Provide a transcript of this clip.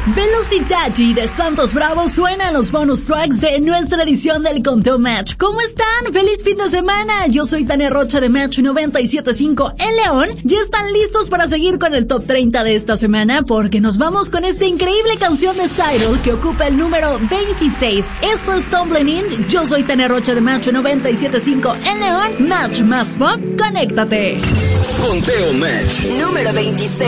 Velocitati de Santos Bravo suenan los bonus tracks de nuestra edición del Conteo Match. ¿Cómo están? ¡Feliz fin de semana! Yo soy Tania Rocha de Match 97.5 en León. ¿Ya están listos para seguir con el top 30 de esta semana? Porque nos vamos con esta increíble canción de Cyril que ocupa el número 26. Esto es Tumbling In. Yo soy Tania Rocha de Match 97.5 en León. Match más pop, conéctate. Conteo Match número 26.